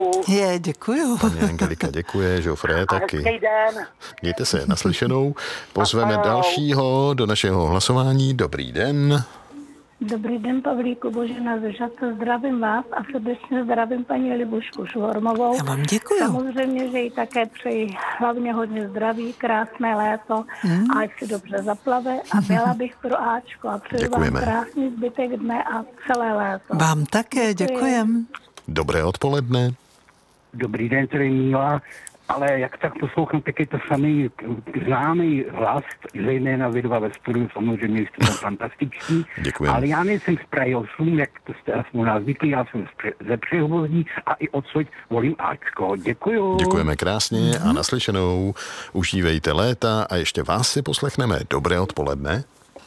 Děkuju. Paní Angelika děkuje, Žofré taky. Hezký den. Mějte se, naslyšenou. Pozveme dalšího do našeho hlasování. Dobrý den. Dobrý den, Pavlíku, Božena ze Žadce, zdravím vás a srdečně zdravím paní Libušku Švormovou. Já vám děkuju. Samozřejmě, že jí také přeji hlavně hodně zdraví, krásné léto a ať si dobře zaplave a byla bych pro Ačko a přeji vám krásný zbytek dne a celé léto. Vám také, děkujem. Dobré odpoledne. Dobrý den, tady Míla, ale jak tak poslouchám, tak je to samý známý hlas, zejména vy dva ve studiu, samozřejmě jste tam fantastický. Děkujeme. Ale já nejsem z Prahy 8, jak to jste aspoň nás zvyklí, já jsem ze Přehovozní a i odsud volím Ačko. Děkuju. Děkujeme krásně a naslyšenou. Užívejte léta a ještě vás si poslechneme. Dobré odpoledne.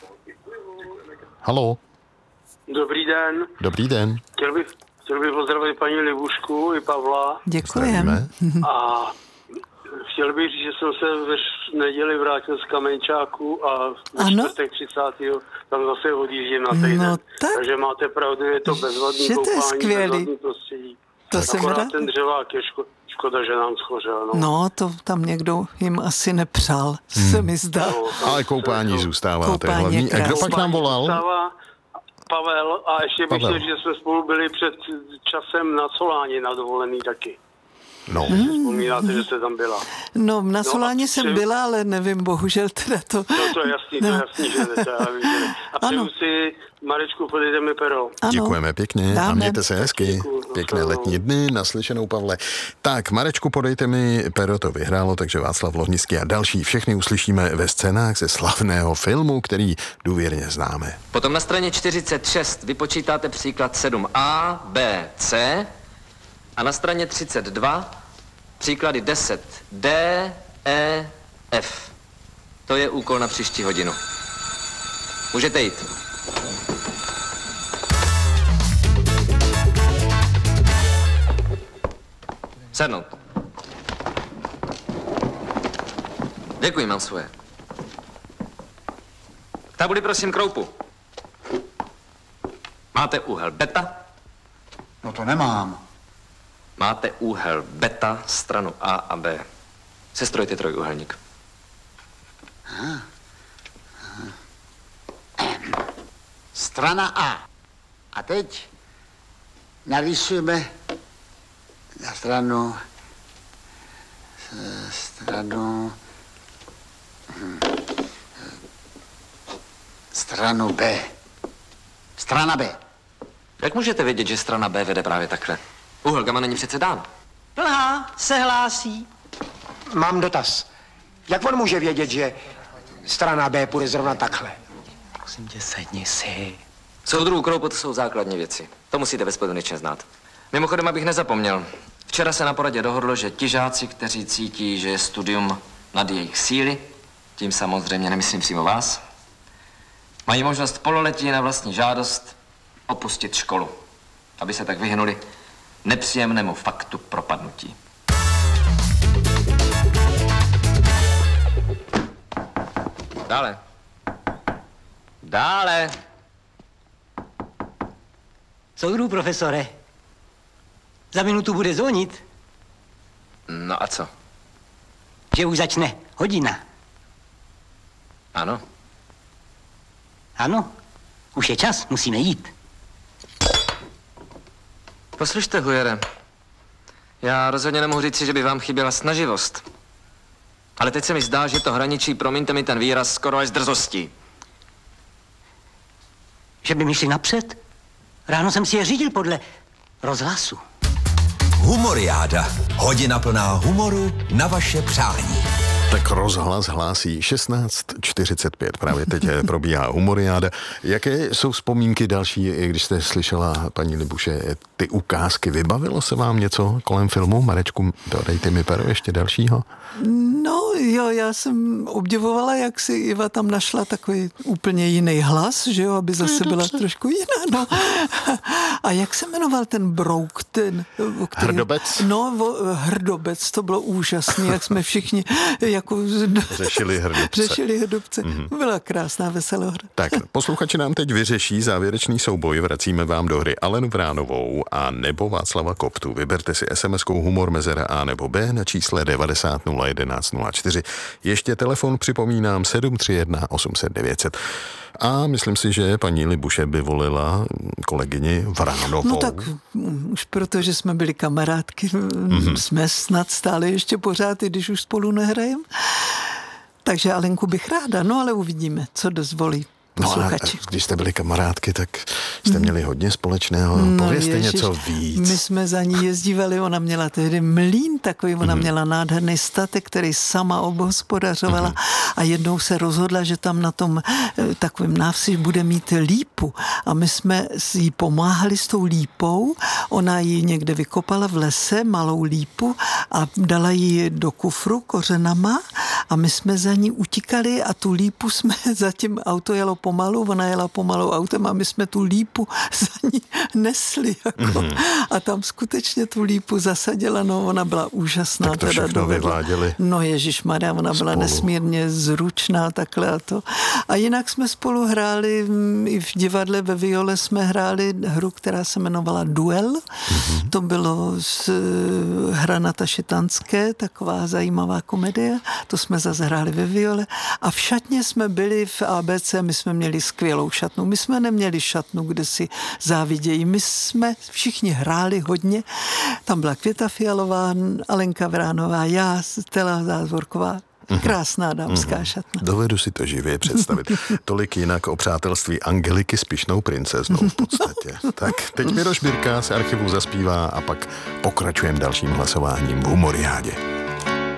Haló. Dobrý den. Dobrý den. Chtěl bych pozdravit paní Libušku i Pavla. Děkujeme. A chtěl bych říct, že jsem se ve neděli vrátil z Kamenčáku a ve čtvrtek 30. tam zase odjíždím na týden. No tak. Takže máte pravdu, je to bezvadný koupání, bezvadný prostředí. To jsem rád. Ten dřevák je škoda, že nám schořel. No, to tam někdo jim asi nepřál, se mi zdá. Ale koupání zůstává, to je hlavní. A kdo pak nám volal? Pavel, a ještě bych chtěl, že jsme spolu byli před časem na Soláni na dovolený taky. No. Vzpomínáte, že jste tam byla. No, na Soláni jsem byla, ale nevím, bohužel teda to... No, to je jasný, že ne. A přeju si, Marečku, podejte mi pero. Ano. Děkujeme pěkně a mějte se hezky. Děkuju. Pěkné letní dny, naslyšenou, Pavle. Tak, Marečku, podejte mi pero, to vyhrálo, takže Václav Lohnický a další všechny uslyšíme ve scénách ze slavného filmu, který důvěrně známe. Potom na straně 46 vypočítáte příklad 7a, b, c a na straně 32 příklady 10 d, e, f. To je úkol na příští hodinu. Můžete jít. Sednout. Děkuji, mám svoje. Tabuli prosím kroupu. Máte úhel beta? No to nemám. Máte úhel beta, stranu A a B. Sestrojte trojúhelník. Strana A. A teď narýsujeme na stranu B. Strana B. Jak můžete vědět, že strana B vede právě takhle? Úhel gamma není přece dán. Plhá se hlásí. Mám dotaz. Jak on může vědět, že strana B půjde zrovna takhle? Prosím tě, sedni si. Soudruhu kroupu, to jsou základní věci. To musíte bezpodmínečně znát. Mimochodem, abych nezapomněl. Včera se na poradě dohodlo, že ti žáci, kteří cítí, že je studium nad jejich síly, tím samozřejmě nemyslím přímo vás, mají možnost pololetí na vlastní žádost opustit školu, aby se tak vyhnuli nepříjemnému faktu propadnutí. Dále. Dále. Soudruhu profesore, za minutu bude zvonit. No a co? Že už začne hodina. Ano. Ano, už je čas, musíme jít. Poslyšte, Hujere, já rozhodně nemohu říct, že by vám chyběla snaživost. Ale teď se mi zdá, že to hraničí, promiňte mi ten výraz, skoro až s drzostí. Že by mi šli napřed? Ráno jsem si je řídil podle rozhlasu. Humoriáda. Hodina plná humoru na vaše přání. Tak rozhlas hlásí 16:45. Právě teď probíhá humoriáda. Jaké jsou vzpomínky další, když jste slyšela, paní Libuše, ty ukázky? Vybavilo se vám něco kolem filmu? Marečku, dejte mi pero ještě dalšího. No, jo, já jsem obdivovala, jak si Iva tam našla takový úplně jiný hlas, že jo, aby zase byla trošku jiná, no. A jak se jmenoval ten brouk, Hrdobec? No, Hrdobec, to bylo úžasný, jak jsme všichni jako řešili Hrdobce. Byla krásná veselá hra. Tak, posluchači nám teď vyřeší závěrečný souboj, vracíme vám do hry Alenu Vránovou a nebo Václava Koptu. Vyberte si SMS-kou humor mezera A nebo B na čísle 90 011 04. Ještě telefon připomínám 731 800 900. A myslím si, že paní Libuše by volila kolegyni Vránovou. No tak už protože jsme byli kamarádky, jsme snad stále ještě pořád, i když už spolu nehrajeme. Takže Alenku bych ráda, no ale uvidíme, co dozvolí posluchači. No a když jste byli kamarádky, tak jste měli hodně společného. No, povězte něco víc. My jsme za ní jezdívali, ona měla tehdy mlýn takový, ona měla nádherný statek, který sama obhospodařovala a jednou se rozhodla, že tam na tom takovém návsi bude mít lípu a my jsme jí pomáhali s tou lípou, ona ji někde vykopala v lese, malou lípu a dala ji do kufru kořenama a my jsme za ní utíkali a tu lípu jsme, zatím auto jelo pomalu, ona jela pomalu autem a my jsme tu lípu za ní nesli. Jako. A tam skutečně tu lípu zasadila, no ona byla úžasná. Tak to všechno vyváděli. No ježišmarja, ona byla nesmírně zručná takhle a to. A jinak jsme spolu hráli, i v divadle ve Viole jsme hráli hru, která se jmenovala Duel. To bylo z Hranata Šitanské, taková zajímavá komedie. To jsme zase hráli ve Viole. A v šatně jsme byli v ABC, my jsme měli skvělou šatnu. My jsme neměli šatnu, kde si závidějí. My jsme všichni hráli hodně. Tam byla Květa Fialová, Alenka Vránová, já, Stella Zázvorková. Krásná dámská šatna. Dovedu si to živě představit. Tolik jinak o přátelství Angeliky s pyšnou princeznou v podstatě. Tak, teď Miroš Birka z archivu zaspívá a pak pokračujeme dalším hlasováním v Humoriádě.